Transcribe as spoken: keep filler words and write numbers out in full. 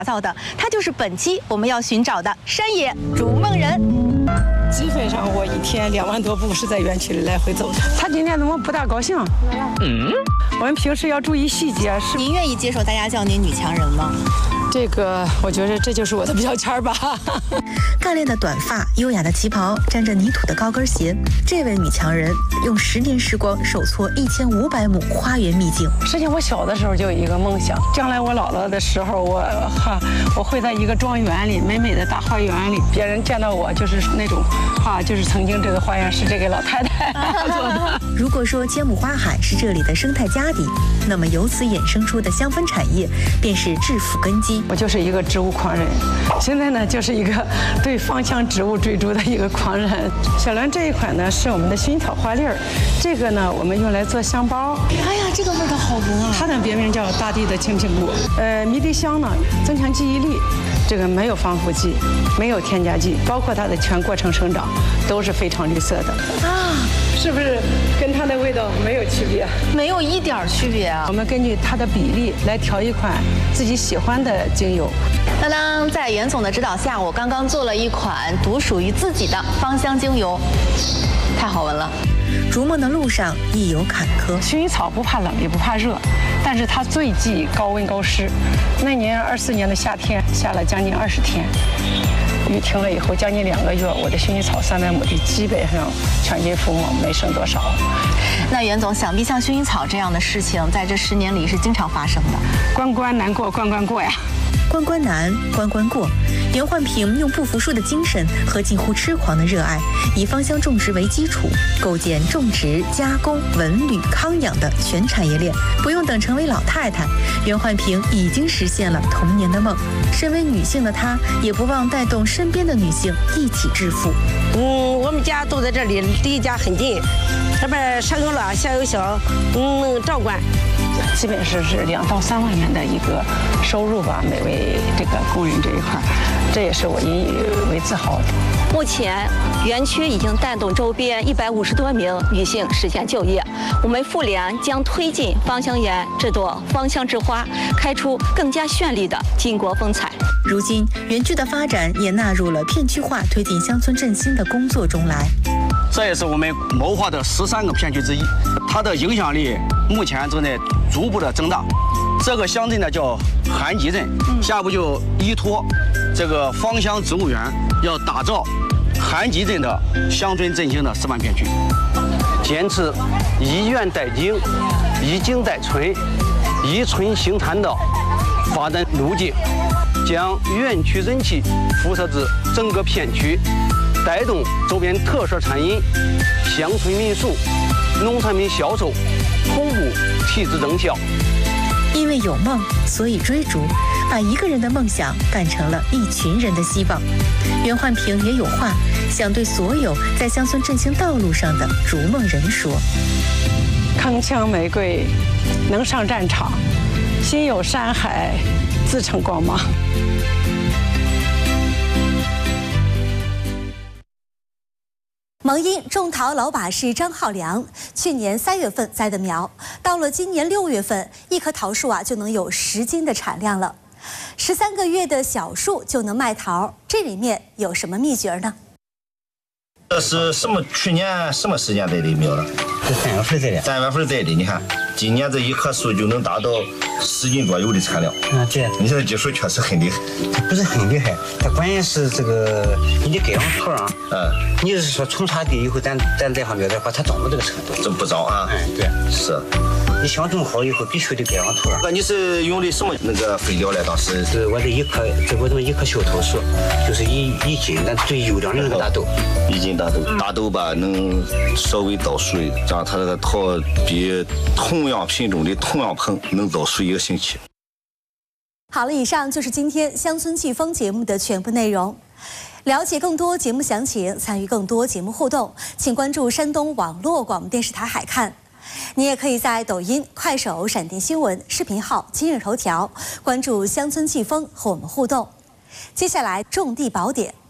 打造的，他就是本期我们要寻找的山野逐梦人。 基本上我一天两万多步是在园区里来回走的。他今天怎么不大高兴？嗯，我们平时要注意细节。是您愿意接受大家叫您女强人吗？ 这个，我觉得这就是我的标签吧。 干练的短发，优雅的旗袍，沾着泥土的高跟鞋，这位女强人用十年时光手搓一千五百亩花园秘境。 实际我小的时候就有一个梦想，将来我老了的时候，我哈我会在一个庄园里，美美的大花园里，别人见到我就是那种，哈，就是曾经这个花园是这个老太太做的。 如果说千亩花海是这里的生态家底，那么由此衍生出的香氛产业便是致富根基。 我就是一个植物狂人，现在呢就是一个对芳香植物追逐的一个狂人。小兰这一款呢是我们的薰衣草花粒儿，这个呢我们用来做香包。 哎呀，这个味道好闻啊！ 它的别名叫大地的青苹果。呃，迷迭香呢增强记忆力，这个没有防腐剂，没有添加剂，包括它的全过程生长都是非常绿色的啊。是不是跟它的味道没有区别？ 没有一点区别啊！ 我们根据它的比例来调一款自己喜欢的精油。 当当，在袁总的指导下，我刚刚做了一款独属于自己的芳香精油，太好闻了。逐梦的路上亦有坎坷， 薰衣草不怕冷也不怕热，但是它最忌高温高湿。那年二四年的夏天下了将近二十天。雨停了以后，将近两个月，我的薰衣草三百亩地基本上全军覆没，没剩多少。 那袁总，想必像薰衣草这样的事情，在这十年里是经常发生的。 关关难过关关过呀。 关关难，关关过。袁焕平用不服输的精神和近乎痴狂的热爱，以芳香种植为基础，构建种植、加工、文旅、康养的全产业链。不用等成为老太太，袁焕平已经实现了童年的梦。身为女性的她，也不忘带动身边的女性一起致富。 嗯，我们家都在这里，离家很近，这边上有老，下有小，嗯，能照管。 基本是是两到三万元的一个收入吧，每位这个工人这一块，这也是我引以为自豪的。 目前，园区已经带动周边一百五十多名女性实现就业。我们妇联将推进芳香园这朵芳香之花，开出更加绚丽的巾帼风采。 如今，园区的发展也纳入了片区化推进乡村振兴的工作中来。 这也是我们谋划的十三个片区之一，它的影响力目前正在逐步的增大。这个乡镇呢叫韩集镇，下步就依托这个芳香植物园，要打造韩集镇的乡村振兴的示范片区，坚持以园带景、以景带村、以村兴滩的发展路径，将园区人气辐射至整个片区，带动周边特色餐饮、乡村民俗、农产品销售同步提质增效。 因为有梦，所以追逐，把一个人的梦想干成了一群人的希望。袁焕平也有话想对所有在乡村振兴道路上的逐梦人说： 铿锵玫瑰能上战场，心有山海自成光芒。 蒙阴种桃老把式张浩良，去年三月份栽的苗，到了今年六月份，一棵桃树啊就能有十斤的产量了。十三个月的小树就能卖桃，这里面有什么秘诀呢？ 这是什么？去年什么时间栽的苗了？ 是三月份栽的。 三月份栽的，你看，今年这一棵树就能达到十斤多有的产量。 嗯，对。 你这技术确实很厉害。 不是很厉害，它关键是这个你的改良土壤。 嗯。 你是说从插地以后咱咱栽上苗的话，它长到这个程度？ 这不着啊。 嗯，对。 是。 你想种好以后，必须得改良土壤。 那你是用的什么那个肥料来？当时是我的一棵，这我这么一棵小桃树，就是一一斤，咱最优良的那个大豆。 一斤大豆，大豆吧能稍微倒水，这样它这个桃比同样品种的同样棚能倒水一个星期。 好了，以上就是今天乡村季风节目的全部内容。了解更多节目详情，参与更多节目互动，请关注山东网络广播电视台海看。你也可以在抖音、快手、闪电新闻视频号、今日头条关注乡村季风和我们互动。接下来种地宝典。